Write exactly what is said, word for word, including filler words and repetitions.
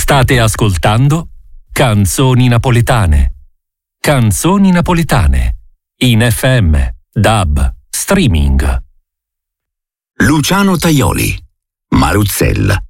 State ascoltando Canzoni Napoletane. Canzoni Napoletane. In F M, D A B, streaming. Luciano Tajoli, Maruzzella.